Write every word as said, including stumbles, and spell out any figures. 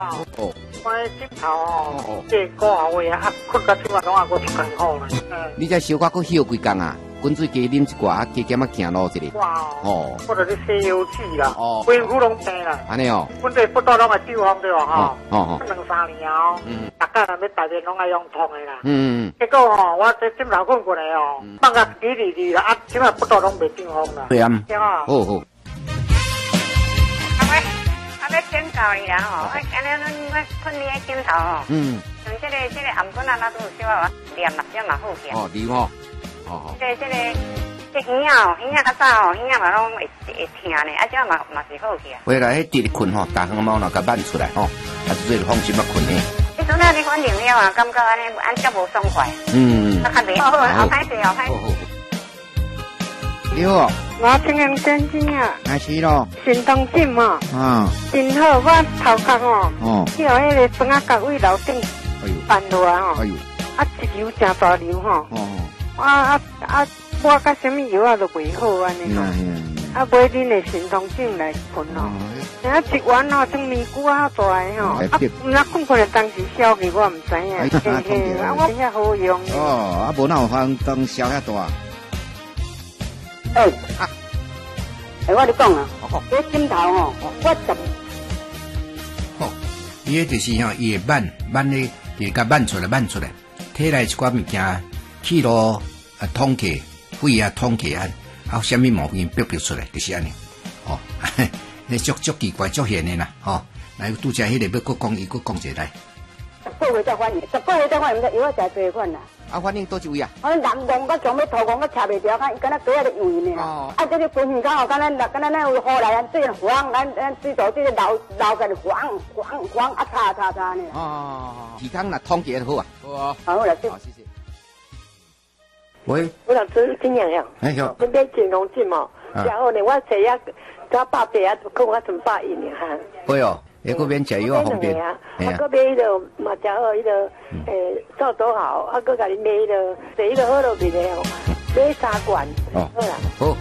哦，我枕头哦，这个话啊，困到今晚拢啊，我一更好了。嗯， 你这小可搁休几工啊？滚水加啉一寡，啊，加减啊行路一下。 哇哦， 或者是西药剂啦， 哦， 皮肤拢病啦。 安尼哦， 阮这不倒拢个地方对吧？哈， 哦哦， 两三年哦，嗯，大家人要大便拢爱用通的啦。嗯嗯。结果吼，我这枕头困过来哦，放个几里里啦，啊，今晚不倒拢袂定风啦。 对啊。 对啊。 好好。 要检讨你啦吼，我今日我困你个枕头吼，嗯，像这个这个颔棍啊，那都有小啊，念嘛这嘛好见。 哦，对吼，哦。 这这个这耳仔哦，耳仔较早哦，耳仔嘛拢会会疼呢，啊这嘛嘛是好起啊。 回来迄直困吼，大项猫若甲挽出来吼，还是最放心啊困呢。 你阵仔你反应了啊，感觉安尼安较无爽快。嗯嗯。啊，较袂好，好歹势哦，歹。 你好。 我情形真真啊， 开始咯， 心痛紧哦，嗯，真好，我头壳哦，哦，去互迄个床仔角位楼顶翻落来哦，哎呦，啊一流真大流吼，哦，啊啊啊，我甲什么药啊都袂好安尼吼，啊买恁的心痛紧来困哦，然后一丸哦，装面骨啊大个吼，啊，毋知困困的当时烧去我毋知影，嘿嘿，啊我遐好用， 哦，啊无哪有通当烧遐大。 哎，啊，哎，我咧讲啊，这枕头吼，我十， 好，伊个就是吼，伊会挽挽咧，就是甲挽出来，挽出来，摕来一寡物件，气路啊通起，肺啊通起啊，啊，什么毛病逼逼出来，就是安尼，哦，你足足奇怪，足现的啦，吼，来拄则迄个要搁讲，伊搁讲一来。 十个月才反应，十个月才反应，药我食多款啦。 啊，反正倒一位啊！ 我人戆到强要头戆，我吃袂掉，看伊敢若鸡仔咧用呢啦。哦。啊，这个分鱼缸吼，敢若敢若咱有雨来啊，水黄，咱咱水道这个流流个黄黄黄啊，擦擦擦呢。 哦。鱼缸若通起好啊。好啊。 好啦，谢谢。 喂。 我想知经验样。 哎呦。 那边锦龙镜嘛，然后呢，我谁呀？他爸爸呀，跟我怎么爸一年哈？ 会哦。迄个边食药啊方便， 啊，嗰边迄个嘛食好，迄个诶做多好，啊，佮甲你买迄个，第一个好落去咧哦，买三罐， 哦， 好啦， 好。